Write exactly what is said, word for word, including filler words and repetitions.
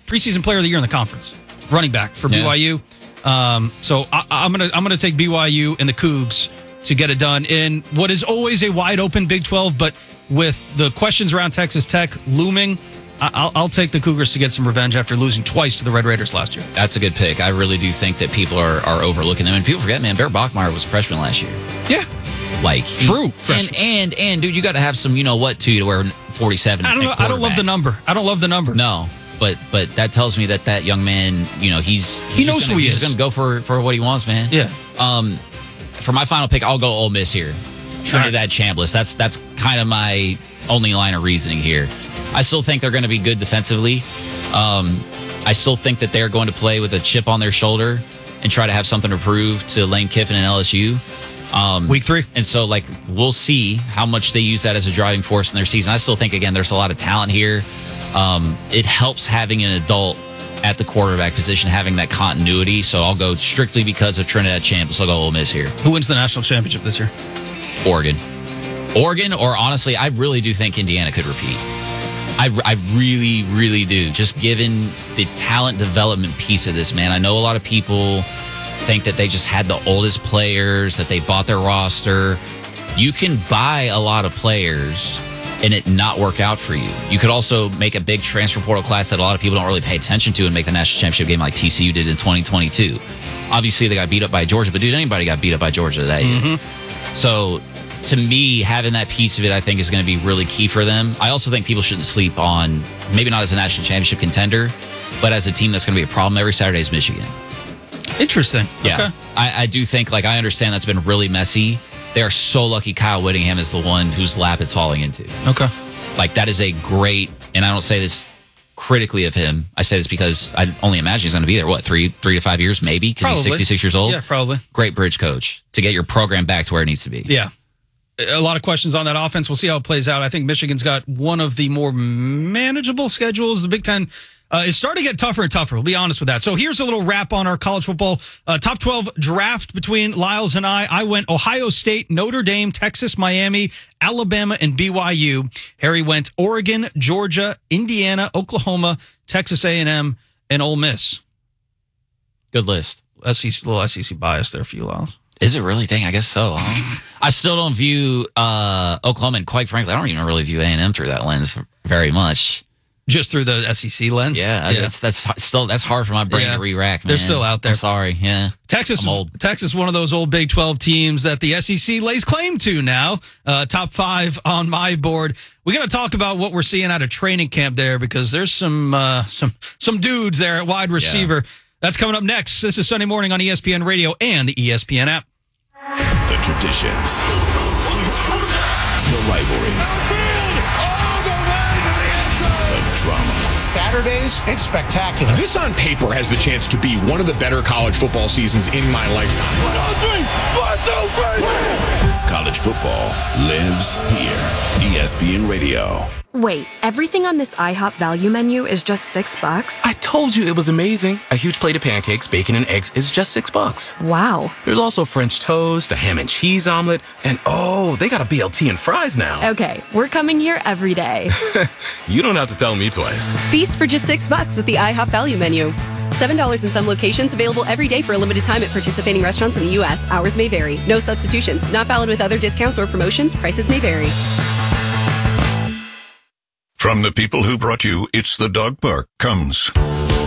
preseason player of the year in the conference, running back for Yeah. B Y U. Um, so I, I'm gonna I'm gonna take B Y U and the Cougs to get it done in what is always a wide open Big twelve, but with the questions around Texas Tech looming, I, I'll, I'll take the Cougars to get some revenge after losing twice to the Red Raiders last year. That's a good pick. I really do think that people are, are overlooking them. And people forget, man, Bear Bachmeyer was a freshman last year. Yeah. Like True. And, Freshman. and, and, dude, you got to have some, you know what, to you to wear forty-seven. I don't know, I don't love the number. I don't love the number. No. But but that tells me that that young man, you know, he's, he's He knows just gonna, who he he's is. going to go for, for what he wants, man. Yeah. Um, for my final pick, I'll go Ole Miss here. Trinidad right. Chambliss. That's that's kind of my only line of reasoning here. I still think they're going to be good defensively. Um, I still think that they're going to play with a chip on their shoulder and try to have something to prove to Lane Kiffin and L S U. Um, Week three. And so, like, we'll see how much they use that as a driving force in their season. I still think, again, there's a lot of talent here. Um, it helps having an adult at the quarterback position, having that continuity. So I'll go strictly because of Trinidad Chambliss. I'll go Ole Miss here. Who wins the national championship this year? Oregon. Oregon, or honestly, I really do think Indiana could repeat. I, I really, really do. Just given the talent development piece of this, man. I know a lot of people think that they just had the oldest players, that they bought their roster. You can buy a lot of players and it not work out for you. You could also make a big transfer portal class that a lot of people don't really pay attention to and make the national championship game like T C U did in twenty twenty-two. Obviously, they got beat up by Georgia, but dude, anybody got beat up by Georgia that year. Mm-hmm. So, to me, having that piece of it, I think, is going to be really key for them. I also think people shouldn't sleep on, maybe not as a national championship contender, but as a team that's going to be a problem every Saturday is Michigan. Interesting. Yeah. Okay. I, I do think, like, I understand that's been really messy. They are so lucky Kyle Whittingham is the one whose lap it's falling into. Okay. Like, that is a great, and I don't say this critically of him. I say this because I only imagine he's going to be there, what, three three to five years, maybe? Because he's Probably. sixty-six years old? Yeah, probably. Great bridge coach to get your program back to where it needs to be. Yeah. A lot of questions on that offense. We'll see how it plays out. I think Michigan's got one of the more manageable schedules. The Big Ten uh, is starting to get tougher and tougher. We'll be honest with that. So here's a little wrap on our college football uh, top twelve draft between Lyles and I. I went Ohio State, Notre Dame, Texas, Miami, Alabama, and B Y U. Harry went Oregon, Georgia, Indiana, Oklahoma, Texas A and M, and Ole Miss. Good list. S E C, little S E C bias there for you, Lyles. Is it really? Dang, I guess so. Huh? I still don't view uh, Oklahoma, and quite frankly, I don't even really view A and M through that lens very much. Just through the S E C lens? Yeah, yeah. That's, that's still that's hard for my brain Yeah. to re-rack, man. They're still out there. I'm sorry, yeah. Texas, I'm old. Texas, one of those old Big twelve teams that the S E C lays claim to now. Uh, top five on my board. We're going to talk about what we're seeing out of training camp there because there's some uh, some some dudes there at wide receiver. Yeah. That's coming up next. This is Sunday Morning on E S P N Radio and the E S P N app. The traditions, the rivalries, all the way to the end zone. the drama. Saturdays, it's spectacular. This on paper has the chance to be one of the better college football seasons in my lifetime. One, two, three. One, two, three. College football lives here. E S P N Radio. Wait, everything on this IHOP value menu is just six bucks? I told you it was amazing. A huge plate of pancakes, bacon, and eggs is just six bucks. Wow. There's also French toast, a ham and cheese omelet, and oh, they got a B L T and fries now. Okay, we're coming here every day. You don't have to tell me twice. Feast for just six bucks with the IHOP value menu. seven dollars in some locations, available every day for a limited time at participating restaurants in the U S. Hours may vary. No substitutions. Not valid with other discounts or promotions. Prices may vary. From the people who brought you It's the Dog Park comes